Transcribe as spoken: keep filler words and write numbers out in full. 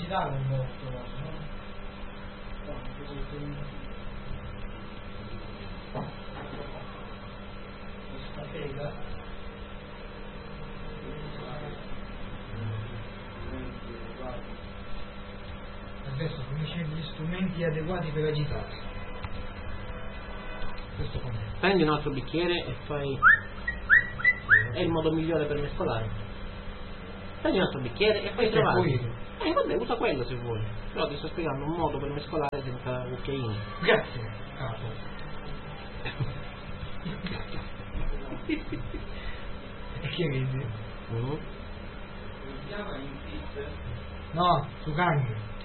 agitare un morto, no? Questa tela adesso fornisce gli strumenti adeguati per agitare. Questo com'è? Prendi un altro bicchiere e fai, è il modo migliore per mescolare. Prendi un altro bicchiere e fai trovare. Eh vabbè, usa quello se vuoi. Però ti sto spiegando un modo per mescolare senza cucchiaini. Grazie, capo. E che vedi? Mm-hmm. No, su cambio.